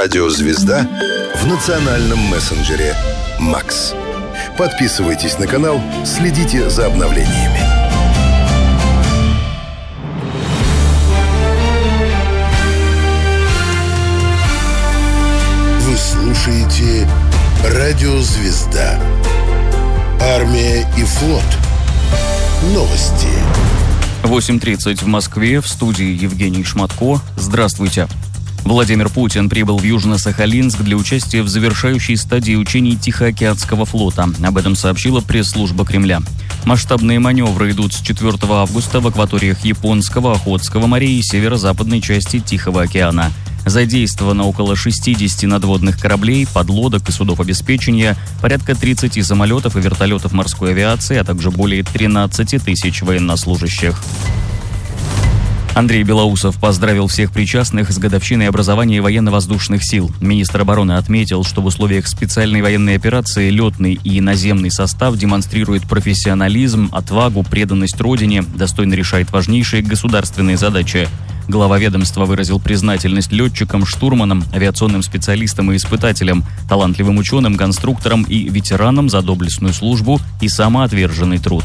Радио «Звезда» в национальном мессенджере «Макс». Подписывайтесь на канал, следите за обновлениями. Вы слушаете Радио «Звезда». Армия и флот. Новости. 8:30 в Москве. В студии Евгений Шматко. Здравствуйте. Владимир Путин прибыл в Южно-Сахалинск для участия в завершающей стадии учений Тихоокеанского флота. Об этом сообщила пресс-служба Кремля. Масштабные маневры идут с 4 августа в акваториях Японского, Охотского морей и северо-западной части Тихого океана. Задействовано около 60 надводных кораблей, подлодок и судов обеспечения, порядка 30 самолетов и вертолетов морской авиации, а также более 13 тысяч военнослужащих. Андрей Белоусов поздравил всех причастных с годовщиной образования военно-воздушных сил. Министр обороны отметил, что в условиях специальной военной операции летный и наземный состав демонстрирует профессионализм, отвагу, преданность Родине, достойно решает важнейшие государственные задачи. Глава ведомства выразил признательность летчикам, штурманам, авиационным специалистам и испытателям, талантливым ученым, конструкторам и ветеранам за доблестную службу и самоотверженный труд.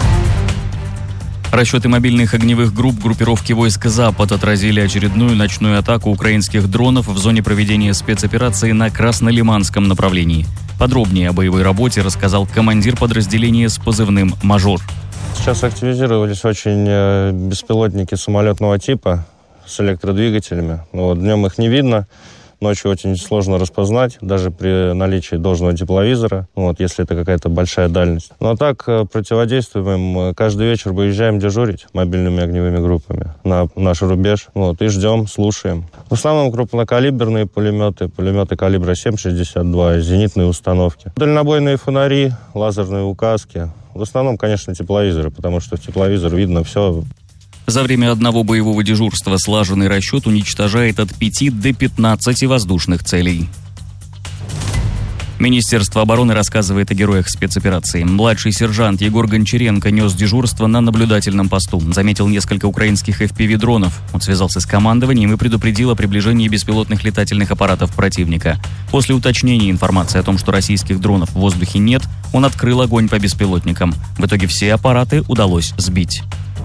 Расчеты мобильных огневых групп группировки войск «Запад» отразили очередную ночную атаку украинских дронов в зоне проведения спецоперации на Краснолиманском направлении. Подробнее о боевой работе рассказал командир подразделения с позывным «Мажор». Сейчас активизировались очень беспилотники самолетного типа с электродвигателями. Днем их не видно. Ночью очень сложно распознать, даже при наличии должного тепловизора, если это какая-то большая дальность. Но так противодействуем. Каждый вечер выезжаем дежурить мобильными огневыми группами на наш рубеж. И ждем, слушаем. В основном крупнокалиберные пулеметы калибра 7,62, зенитные установки. Дальнобойные фонари, лазерные указки. В основном, конечно, тепловизоры, потому что в тепловизор видно все. За время одного боевого дежурства слаженный расчет уничтожает от 5 до 15 воздушных целей. Министерство обороны рассказывает о героях спецоперации. Младший сержант Егор Гончаренко нес дежурство на наблюдательном посту. Заметил несколько украинских FPV-дронов. Он связался с командованием и предупредил о приближении беспилотных летательных аппаратов противника. После уточнения информации о том, что российских дронов в воздухе нет, он открыл огонь по беспилотникам. В итоге все аппараты удалось сбить.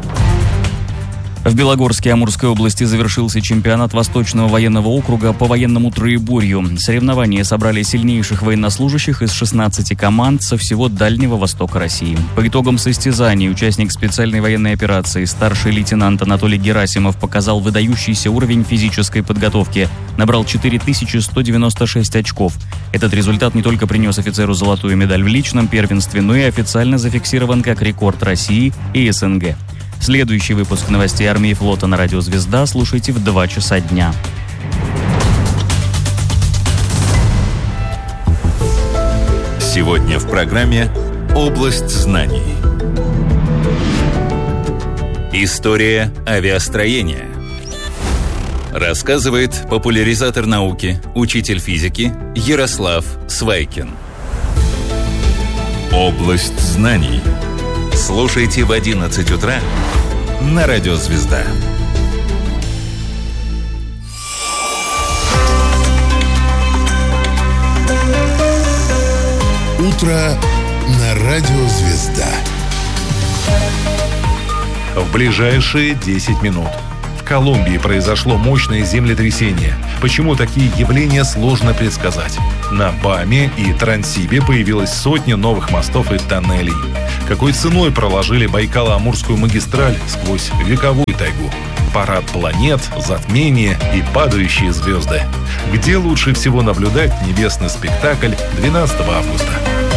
В Белогорске Амурской области завершился чемпионат Восточного военного округа по военному троеборью. Соревнования собрали сильнейших военнослужащих из 16 команд со всего Дальнего Востока России. По итогам состязаний участник специальной военной операции старший лейтенант Анатолий Герасимов показал выдающийся уровень физической подготовки. Набрал 4196 очков. Этот результат не только принес офицеру золотую медаль в личном первенстве, но и официально зафиксирован как рекорд России и СНГ. Следующий выпуск новостей армии и флота на радио «Звезда» слушайте в 2 часа дня. Сегодня в программе «Область знаний». История авиастроения. Рассказывает популяризатор науки, учитель физики Ярослав Свайкин. «Область знаний». Слушайте в 11 утра на радио «Звезда». Утро на радио «Звезда». В ближайшие 10 минут. В Колумбии произошло мощное землетрясение. Почему такие явления сложно предсказать? На Баме и Трансибе появилась сотня новых мостов и тоннелей. Какой ценой проложили Байкало-Амурскую магистраль сквозь вековую тайгу? Парад планет, затмение и падающие звезды. Где лучше всего наблюдать небесный спектакль 12 августа?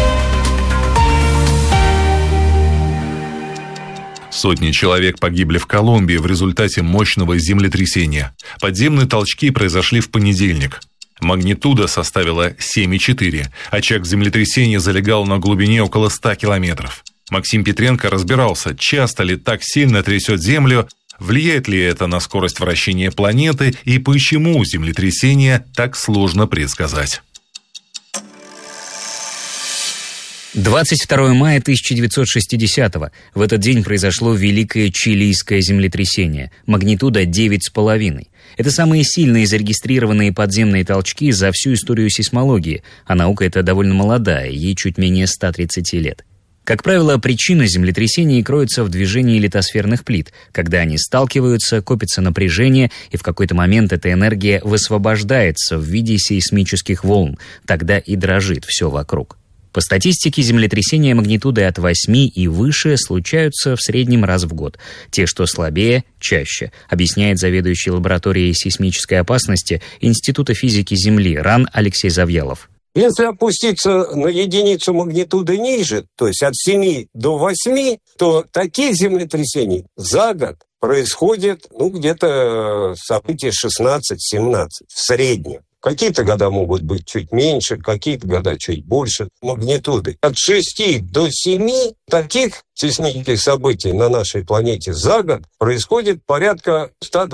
Сотни человек погибли в Колумбии в результате мощного землетрясения. Подземные толчки произошли в понедельник. Магнитуда составила 7,4. Очаг землетрясения залегал на глубине около 100 километров. Максим Петренко разбирался, часто ли так сильно трясет Землю, влияет ли это на скорость вращения планеты и почему землетрясение так сложно предсказать. 22 мая 1960-го. В этот день произошло великое чилийское землетрясение. Магнитуда 9,5. Это самые сильные зарегистрированные подземные толчки за всю историю сейсмологии, а наука эта довольно молодая, ей чуть менее 130 лет. Как правило, причина землетрясений кроется в движении литосферных плит. Когда они сталкиваются, копится напряжение, и в какой-то момент эта энергия высвобождается в виде сейсмических волн. Тогда и дрожит все вокруг. По статистике, землетрясения магнитудой от 8 и выше случаются в среднем раз в год. Те, что слабее, чаще, объясняет заведующий лабораторией сейсмической опасности Института физики Земли РАН Алексей Завьялов. Если опуститься на единицу магнитуды ниже, то есть от 7 до 8, то таких землетрясений за год происходит где-то события 16-17 в среднем. Какие-то года могут быть чуть меньше, какие-то года чуть больше магнитуды. От 6 до 7 таких сейсмических событий на нашей планете за год происходит порядка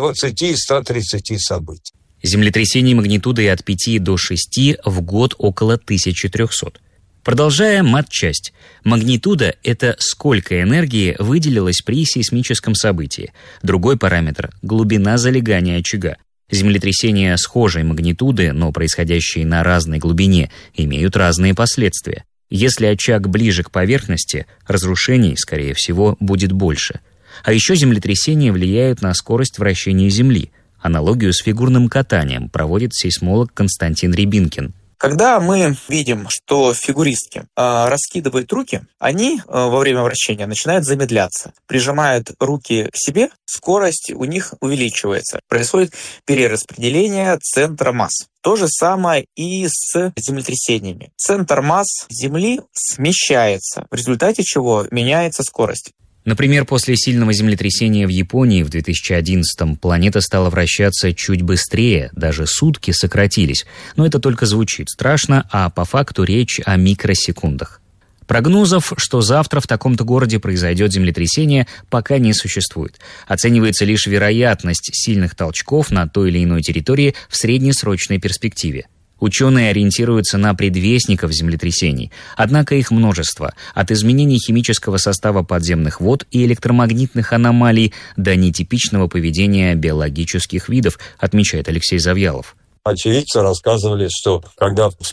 120-130 событий. Землетрясений магнитудой от 5 до 6 в год около 1300. Продолжая матчасть. Магнитуда – это сколько энергии выделилось при сейсмическом событии. Другой параметр – глубина залегания очага. Землетрясения схожей магнитуды, но происходящие на разной глубине, имеют разные последствия. Если очаг ближе к поверхности, разрушений, скорее всего, будет больше. А еще землетрясения влияют на скорость вращения Земли. Аналогию с фигурным катанием проводит сейсмолог Константин Рябинкин. Когда мы видим, что фигуристки раскидывают руки, они во время вращения начинают замедляться. Прижимают руки к себе, скорость у них увеличивается. Происходит перераспределение центра масс. То же самое и с землетрясениями. Центр масс Земли смещается, в результате чего меняется скорость. Например, после сильного землетрясения в Японии в 2011-м планета стала вращаться чуть быстрее, даже сутки сократились. Но это только звучит страшно, а по факту речь о микросекундах. Прогнозов, что завтра в таком-то городе произойдет землетрясение, пока не существует. Оценивается лишь вероятность сильных толчков на той или иной территории в среднесрочной перспективе. Ученые ориентируются на предвестников землетрясений, однако их множество, от изменений химического состава подземных вод и электромагнитных аномалий до нетипичного поведения биологических видов, отмечает Алексей Завьялов. Очевидцы рассказывали, что когда в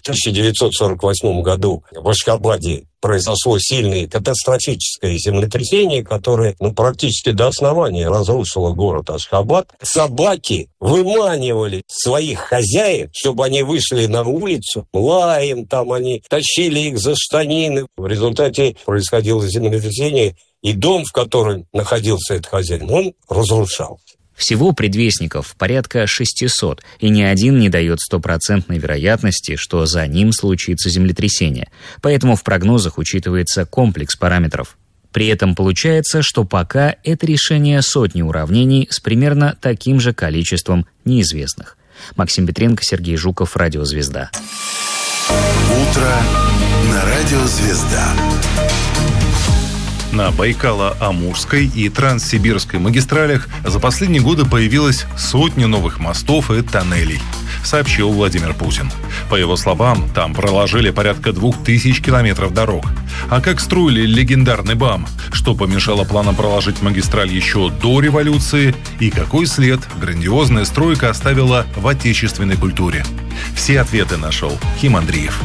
1948 году в Ашхабаде произошло сильное катастрофическое землетрясение, которое практически до основания разрушило город Ашхабад, собаки выманивали своих хозяев, чтобы они вышли на улицу, лаем там они, тащили их за штанины. В результате происходило землетрясение, и дом, в котором находился этот хозяин, он разрушался. Всего предвестников порядка 600, и ни один не дает стопроцентной вероятности, что за ним случится землетрясение. Поэтому в прогнозах учитывается комплекс параметров. При этом получается, что пока это решение сотни уравнений с примерно таким же количеством неизвестных. Максим Петренко, Сергей Жуков, Радио Звезда. Утро на Радио Звезда. На Байкало-Амурской и Транссибирской магистралях за последние годы появилось сотни новых мостов и тоннелей, сообщил Владимир Путин. По его словам, там проложили порядка 2000 километров дорог. А как строили легендарный БАМ? Что помешало планам проложить магистраль еще до революции? И какой след грандиозная стройка оставила в отечественной культуре? Все ответы нашел Ким Андреев.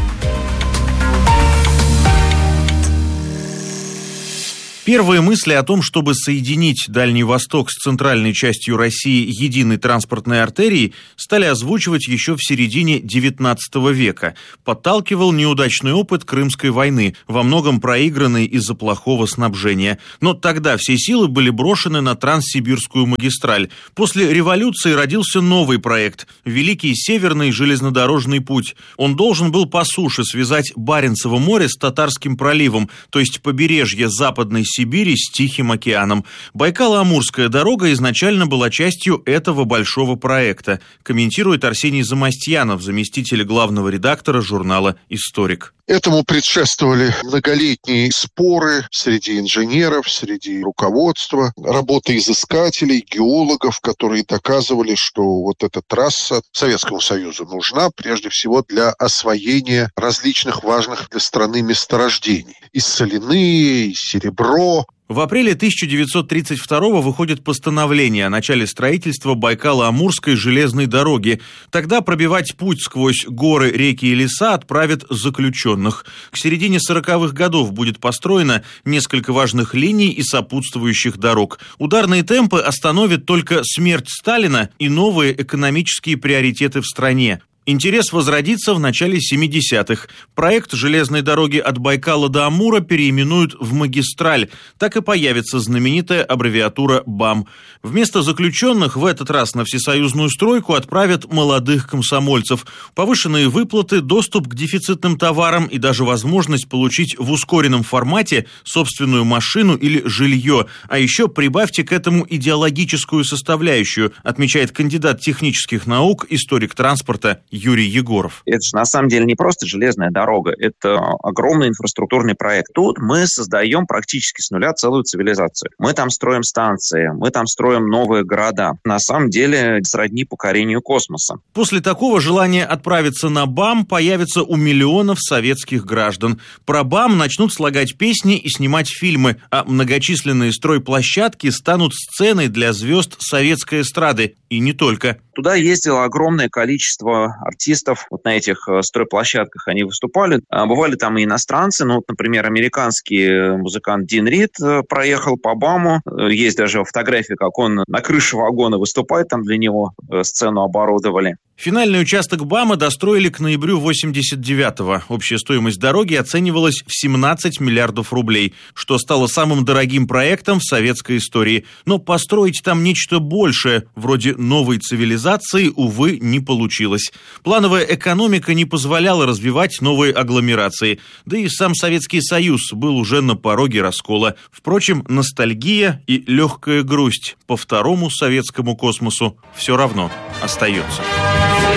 Первые мысли о том, чтобы соединить Дальний Восток с центральной частью России единой транспортной артерией, стали озвучивать еще в середине XIX века. Подталкивал неудачный опыт Крымской войны, во многом проигранный из-за плохого снабжения. Но тогда все силы были брошены на Транссибирскую магистраль. После революции родился новый проект – Великий Северный железнодорожный путь. Он должен был по суше связать Баренцево море с Татарским проливом, то есть побережье Западной Сибири с Тихим океаном. Байкало-Амурская дорога изначально была частью этого большого проекта, комментирует Арсений Замостьянов, заместитель главного редактора журнала «Историк». Этому предшествовали многолетние споры среди инженеров, среди руководства, работы изыскателей, геологов, которые доказывали, что вот эта трасса Советскому Союзу нужна прежде всего для освоения различных важных для страны месторождений. И соляные, и серебро. В апреле 1932-го выходит постановление о начале строительства Байкало-Амурской железной дороги. Тогда пробивать путь сквозь горы, реки и леса отправят заключенных. К середине 40-х годов будет построено несколько важных линий и сопутствующих дорог. Ударные темпы остановят только смерть Сталина и новые экономические приоритеты в стране. Интерес возродится в начале 70-х. Проект железной дороги от Байкала до Амура переименуют в «Магистраль». Так и появится знаменитая аббревиатура БАМ. Вместо заключенных в этот раз на всесоюзную стройку отправят молодых комсомольцев. Повышенные выплаты, доступ к дефицитным товарам и даже возможность получить в ускоренном формате собственную машину или жилье. А еще прибавьте к этому идеологическую составляющую, отмечает кандидат технических наук, историк транспорта Юрий Егоров. Это же на самом деле не просто железная дорога, это огромный инфраструктурный проект. Тут мы создаем практически с нуля целую цивилизацию. Мы там строим станции, мы там строим новые города. На самом деле сродни покорению космоса. После такого желание отправиться на БАМ появится у миллионов советских граждан. Про БАМ начнут слагать песни и снимать фильмы, а многочисленные стройплощадки станут сценой для звезд советской эстрады. И не только. Туда ездило огромное количество артистов. Вот на этих стройплощадках они выступали. Бывали там и иностранцы. Ну, вот, например, американский музыкант Дин Рид проехал по БАМу. Есть даже фотографии, как он на крыше вагона выступает. Там для него сцену оборудовали. Финальный участок БАМа достроили к ноябрю 89-го. Общая стоимость дороги оценивалась в 17 миллиардов рублей, что стало самым дорогим проектом в советской истории. Но построить там нечто большее, вроде новой цивилизации, увы, не получилось. Плановая экономика не позволяла развивать новые агломерации. Да и сам Советский Союз был уже на пороге раскола. Впрочем, ностальгия и легкая грусть по второму советскому космосу все равно остается.